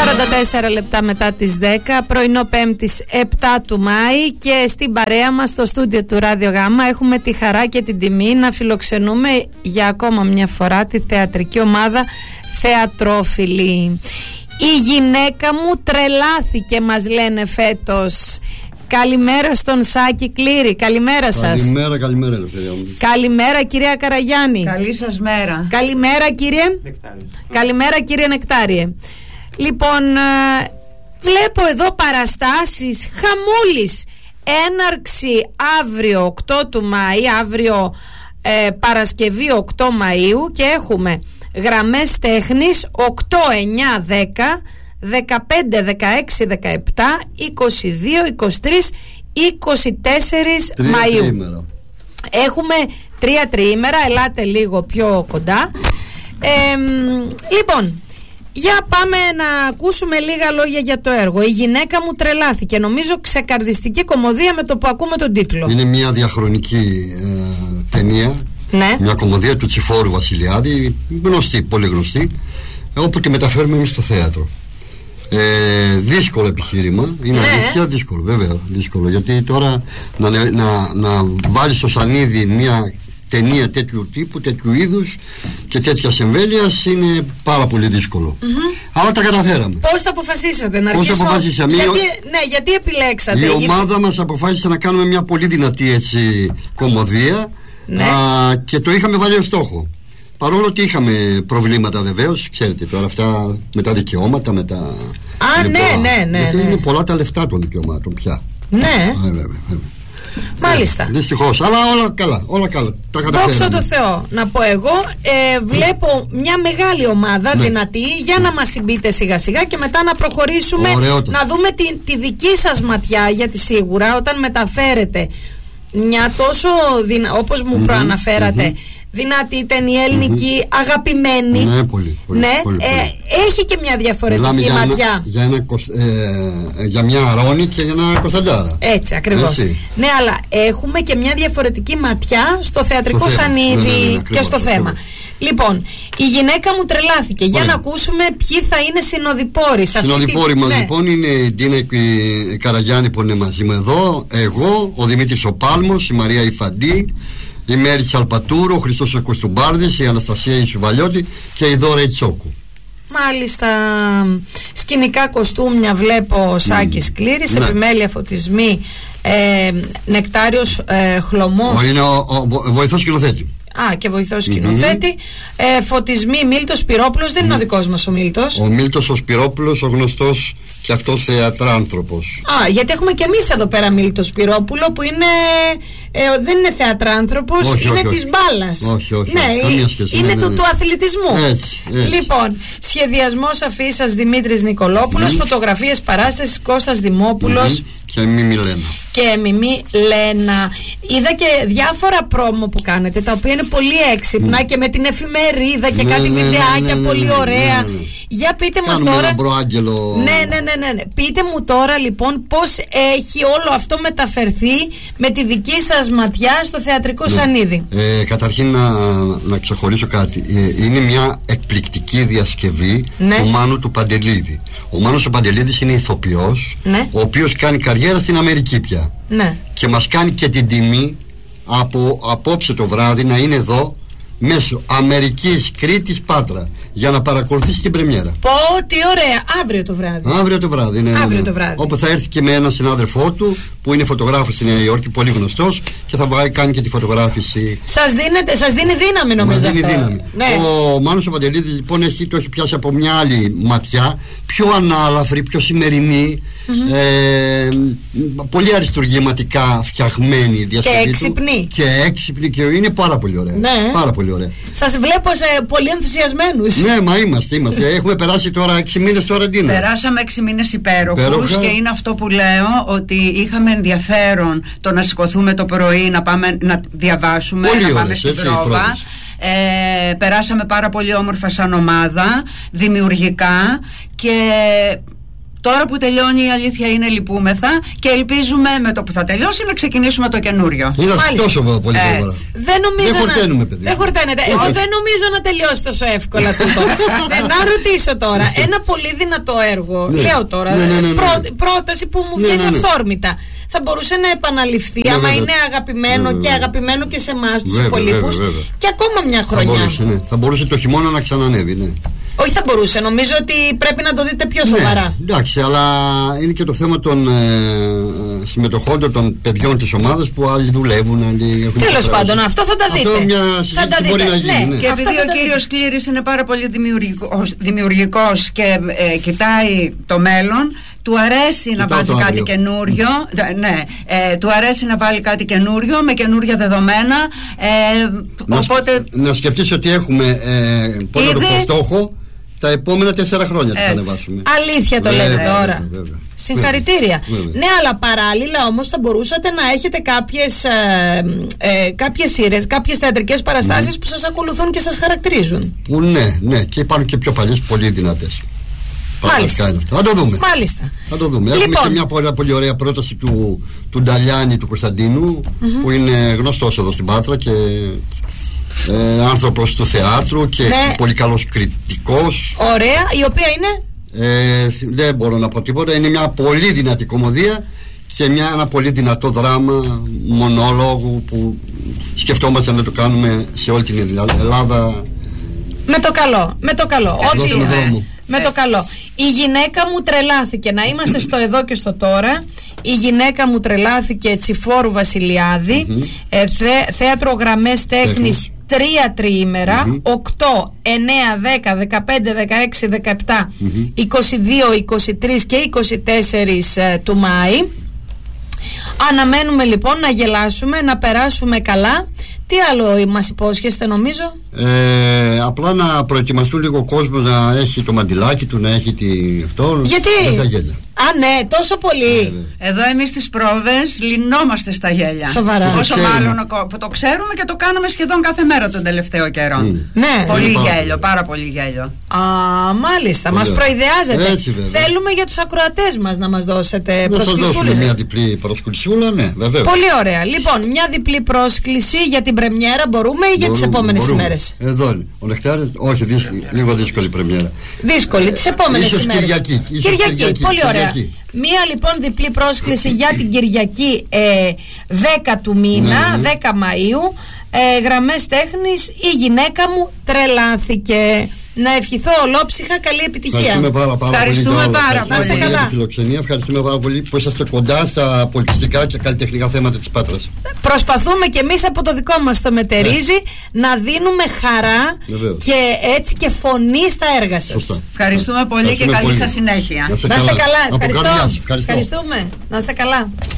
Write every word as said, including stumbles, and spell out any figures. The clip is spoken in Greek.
σαράντα τέσσερα λεπτά μετά τις δέκα, πρωινό Πέμπτης επτά του Μάη, και στην παρέα μας στο στούντιο του Ράδιο Γάμα έχουμε τη χαρά και την τιμή να φιλοξενούμε για ακόμα μια φορά τη θεατρική ομάδα Θεατρόφιλοι. Η γυναίκα μου τρελάθηκε, μας λένε φέτος. Καλημέρα στον Σάκη Κλήρη. Καλημέρα σας. Καλημέρα, καλημέρα, ελευθερία μου. Καλημέρα, κυρία Καραγιάννη. Καλή σας μέρα. Καλημέρα, κύριε Νεκτάριε. Καλημέρα, κύριε Νεκτάριε. Λοιπόν, βλέπω εδώ παραστάσεις, χαμούλης. Έναρξη αύριο οκτώ του Μάη, αύριο ε, Παρασκευή οκτώ Μαΐου, και έχουμε γραμμές τέχνης οκτώ, εννιά, δέκα, δεκαπέντε, δεκαέξι, δεκαεπτά, είκοσι δύο, είκοσι τρία, είκοσι τέσσερα Μαΐου. Τριήμερα. Έχουμε τρία τριήμερα, ελάτε λίγο πιο κοντά. Ε, λοιπόν, για πάμε να ακούσουμε λίγα λόγια για το έργο. Η γυναίκα μου τρελάθηκε. Νομίζω ξεκαρδιστική κωμωδία με το που ακούμε τον τίτλο. Είναι μια διαχρονική ε, ταινία. Ναι. Μια κωμωδία του Τσιφόρου Βασιλιάδη, γνωστή, πολύ γνωστή, όπου τη μεταφέρουμε εμείς στο θέατρο. Ε, δύσκολο επιχείρημα. Είναι ναι. αλήθεια, δύσκολο, βέβαια. Δύσκολο, γιατί τώρα να, να, να βάλεις στο σανίδι μια ταινία τέτοιου τύπου, τέτοιου είδους και τέτοια εμβέλειας είναι πάρα πολύ δύσκολο. Mm-hmm. Αλλά τα καταφέραμε. Πώς τα αποφασίσατε να Πώς αρχίσουμε? αποφασίσαμε? Γιατί, ναι, γιατί επιλέξατε? Η ομάδα μας αποφάσισε να κάνουμε μια πολύ δυνατή έτσι κωμωδία, ναι. α, και το είχαμε βάλει ως στόχο. Παρόλο ότι είχαμε προβλήματα, βεβαίως, ξέρετε τώρα αυτά με τα δικαιώματα, με τα. Α, ναι, ναι, ναι. Γιατί ναι. είναι πολλά τα λεφτά των δικαιωμάτων πια. Ναι. Α, βέβαια, βέβαια. Μάλιστα. Ε, δυστυχώς, αλλά όλα καλά, όλα καλά. Τα καταφέραμε. Δόξα τω Θεώ, να πω εγώ. Ε, βλέπω μια μεγάλη ομάδα, ναι. δυνατή, για να μας την πείτε σιγά σιγά και μετά να προχωρήσουμε. Ωραιότατα. Να δούμε τη, τη δική σας ματιά, γιατί σίγουρα όταν μεταφέρετε μια τόσο δυνα... όπως μου mm-hmm, προαναφέρατε, mm-hmm. δυνατή ταινία ελληνική, mm-hmm. αγαπημένη. Ναι, πολύ, πολύ, ναι, πολύ, πολύ. Ε, έχει και μια διαφορετική για ματιά. Ένα, για, ένα, ε, για μια Αρώνη και για ένα Κωνσταντάρα. Έτσι, ακριβώς. Έτσι. Ναι, αλλά έχουμε και μια διαφορετική ματιά στο θεατρικό στο σανίδι, ναι, ναι, ναι, ναι, ακριβώς, και στο ακριβώς. θέμα. Λοιπόν, η γυναίκα μου τρελάθηκε. Ωραία. Για να ακούσουμε ποιοι θα είναι συνοδοιπόροι. Συνοδοιπόροι τη... μας ναι. λοιπόν είναι η Ντίνα η Καραγιάννη που είναι μαζί μου εδώ, εγώ, ο Δημήτρης ο Πάλμος, η Μαρία Ιφαντή, η Μέρη Τσαλπατούρο, ο Χριστός ο Κωστουμπάρδης, η Αναστασία η Σουβαλιώτη και η Δώρα η Τσόκου. Μάλιστα. Σκηνικά κοστούμια βλέπω ο Σάκης mm. Κλήρης, ναι. επιμέλεια φωτισμοί, ε, Νεκτάριος ε, Χλωμός. Ο, είναι ο, ο, ο βοηθός σκηνοθέτη. Α, και βοηθός σκηνοθέτη. Mm-hmm. Ε, φωτισμοί Μίλτος Σπυρόπουλος, δεν mm. είναι ο δικός μας ο Μίλτος. Ο Μίλτος ο Σπυρόπουλος, ο γνωστός και αυτός θεατράνθρωπος. Α, γιατί έχουμε και εμείς εδώ πέρα Μίλτο Σπυρόπουλο που είναι, ε, δεν είναι θεατράνθρωπος, όχι, είναι της μπάλας. Όχι, όχι. Ναι, καμία σχέση, είναι ναι, ναι, του, ναι. του αθλητισμού. Έτσι, έτσι. Λοιπόν, σχεδιασμός αφίσας Δημήτρης Νικολόπουλος, mm. φωτογραφίες παράστασης Κώστας Δημόπουλος. Mm-hmm. Και Μίμη Λένα. Και Μιμή Λένα. Είδα και διάφορα πρόμο που κάνετε, τα οποία είναι πολύ έξυπνα mm. και με την εφημερίδα και ναι, κάτι ναι, βιντεάκια ναι, ναι, ναι, πολύ ναι, ωραία. ναι, ναι. Για πείτε μας Κάνουμε τώρα. Ένα προάγγελο. Ναι, ναι, ναι, ναι, ναι. Πείτε μου τώρα λοιπόν πώς έχει όλο αυτό μεταφερθεί με τη δική σας ματιά στο θεατρικό ναι. σανίδι. Ε, καταρχήν να, να ξεχωρίσω κάτι. Ε, είναι μια εκπληκτική διασκευή ναι. του Μάνου του Παντελίδη. Ο Μάνος ο Παντελίδης είναι ηθοποιός, ναι. ο οποίος κάνει καριέρα στην Αμερική πια. Ναι. Και μας κάνει και την τιμή από απόψε το βράδυ να είναι εδώ μέσω Αμερικής, Κρήτης, Πάτρα για να παρακολουθήσει την πρεμιέρα. Πω, τι ωραία! Αύριο το βράδυ. Αύριο το βράδυ, ναι, ναι, ναι. Αύριο το βράδυ. Όπου θα έρθει και με έναν συνάδελφό του που είναι φωτογράφος στη Νέα Υόρκη, πολύ γνωστός, και θα κάνει και τη φωτογράφηση. Σας, δίνετε, σας δίνει δύναμη, νομίζω. Μας δίνει δύναμη. Ναι. Ο Μάνος ο Παντελίδης λοιπόν έχει, το έχει πιάσει από μια άλλη ματιά, πιο ανάλαφρη, πιο σημερινή. Mm-hmm. Ε, πολύ αριστουργηματικά φτιαγμένη διασκευή και έξυπνη. Και έξυπνη και είναι πάρα πολύ ωραία. Ναι. Πάρα πολύ ωραία. Σας βλέπω σε πολύ ενθουσιασμένους. Ναι, μα είμαστε, είμαστε. Έχουμε περάσει τώρα έξι μήνες τώρα, Ντίνα. Περάσαμε έξι μήνες υπέροχους. Υπέροχα. Και είναι αυτό που λέω, ότι είχαμε ενδιαφέρον το να σηκωθούμε το πρωί, να πάμε να διαβάσουμε, πολύ να ώρες, πάμε στην έτσι, πρόβα. Ε, περάσαμε πάρα πολύ όμορφα σαν ομάδα, δημιουργικά, και Τώρα που τελειώνει, η αλήθεια είναι, λυπούμεθα και ελπίζουμε με το που θα τελειώσει να ξεκινήσουμε το καινούριο. Είδα τόσο πολύ γρήγορα. Δεν νομίζω. Δεν χορταίνουμε, να... παιδί. Δεν χορταίνετε. Εγώ δεν νομίζω να τελειώσει τόσο εύκολα τούτο. ε, να ρωτήσω τώρα. Ένα πολύ δυνατό έργο. Ναι. Λέω τώρα. Ναι, ναι, ναι, ναι. Πρό, πρόταση που μου βγαίνει ναι, ναι, ναι. αυθόρμητα. Θα μπορούσε να επαναληφθεί ναι, άμα ναι, είναι αγαπημένο ναι, και αγαπημένο και σε εμάς τους υπολείπους. Και ακόμα μια χρονιά. Θα μπορούσε, ναι. θα μπορούσε το χειμώνα να ξανανεύει. Ναι. Όχι, θα μπορούσε. Νομίζω ότι πρέπει να το δείτε πιο σοβαρά. Ναι, εντάξει, αλλά είναι και το θέμα των ε, συμμετοχών των παιδιών της ομάδας που άλλοι δουλεύουν. Τέλος πάντων, αυτό θα τα δείτε. Αυτό μια θα τα δείτε. Να γίνει, ναι. Ναι. Και επειδή ο κύριος Κλήρης είναι πάρα πολύ δημιουργικός, δημιουργικός και ε, κοιτάει το μέλλον, του αρέσει Κοιτάω να βάζει κάτι καινούριο. Ναι, ε, του αρέσει να βάλει κάτι καινούριο με καινούρια δεδομένα. Ε, να, οπότε... να σκεφτείς ότι έχουμε ε, πολύ ήδη... στόχο τα επόμενα τέσσερα χρόνια θα ανεβάσουμε. Αλήθεια το λέτε τώρα. Βέβαια. Συγχαρητήρια. Βέβαια. Ναι, αλλά παράλληλα όμως θα μπορούσατε να έχετε κάποιες, ε, ε, κάποιες σειρές, κάποιες θεατρικές παραστάσεις mm. που σας ακολουθούν και σας χαρακτηρίζουν. Που ναι, ναι, και υπάρχουν και πιο παλιές πολύ δυνατές. Μάλιστα. Θα το δούμε. Μάλιστα. Θα το δούμε. Έχουμε λοιπόν. και μια πολύ, πολύ ωραία πρόταση του, του Νταλιάνη του Κωνσταντίνου mm-hmm. που είναι γνωστός εδώ στην Πάτρα και ε, άνθρωπος του θεάτρου και ναι. πολύ καλός κριτικός. Ωραία, η οποία είναι ε, δεν μπορώ να πω τίποτα. Είναι μια πολύ δυνατή κομμωδία και μια, ένα πολύ δυνατό δράμα μονόλογου που σκεφτόμαστε να το κάνουμε σε όλη την Ελλάδα. Με το καλό, με το καλό. Ό,τι είναι. Με το καλό. Η γυναίκα μου τρελάθηκε. Να είμαστε στο εδώ και στο τώρα. Η γυναίκα μου τρελάθηκε, Τσιφόρου Βασιλιάδη. Mm-hmm. ε, θε, θέατρο Γραμμές Τέχνης, τρία τριήμερα, mm-hmm. οκτώ, εννέα, δέκα, δεκαπέντε, δεκαέξι, δεκαεπτά, mm-hmm. είκοσι δύο, είκοσι τρία και είκοσι τέσσερα ε, του Μάη. Αναμένουμε λοιπόν να γελάσουμε, να περάσουμε καλά. Τι άλλο μας υπόσχεστε, νομίζω? Ε, απλά να προετοιμαστούν λίγο ο κόσμος, να έχει το μαντιλάκι του, να έχει τη... αυτό. Γιατί? Για τα γέλια. Α, ναι, τόσο πολύ. Ε, Εδώ εμείς στις πρόβες λυνόμαστε στα γέλια. Σοβαρά. Όσο μάλλον που το ξέρουμε και το κάνουμε σχεδόν κάθε μέρα τον τελευταίο καιρό. Mm. Ναι. Πολύ πάρα γέλιο, πολύ. πάρα πολύ γέλιο. Α, μάλιστα, μας προειδεάζετε. Έτσι, θέλουμε για τους ακροατές μας να μας δώσετε προσκλησούλες. Να σας δώσουμε μια διπλή προσκλησούλα, ναι, βεβαίως. Πολύ ωραία. Λοιπόν, μια διπλή πρόσκληση για την πρεμιέρα μπορούμε ή για τις επόμενες ημέρες? Εδώ είναι. Ο Νεκτάρης, όχι, δύσκολη, λίγο δύσκολη πρεμιέρα. Δύσκολη, τις επόμενες ίσως ημέρες. Κυριακή. Ίσως Κυριακή, Κυριακή, πολύ ωραία. Κυριακή. Μία λοιπόν διπλή πρόσκληση για την Κυριακή ε, δέκα του μήνα, ναι, ναι. δέκα Μαΐου, ε, Γραμμές Τέχνης, η γυναίκα μου τρελάθηκε. Να ευχηθώ ολόψυχα καλή επιτυχία. Ευχαριστούμε πάρα, πάρα Ευχαριστούμε πολύ. Πάρα Ευχαριστούμε πολύ για τη φιλοξενία. Ευχαριστούμε πάρα πολύ που είσαστε κοντά στα πολιτιστικά και καλλιτεχνικά θέματα της Πάτρας. Προσπαθούμε και εμείς από το δικό μας το Μετερίζει ναι. να δίνουμε χαρά Βεβαίως. και έτσι και φωνή στα έργα σας. Σωστά. Ευχαριστούμε πολύ Ευχαριστούμε και καλή πολύ. σας συνέχεια. Να είστε καλά. καλά. Ευχαριστώ. Ευχαριστώ. Ευχαριστούμε. Να είστε καλά.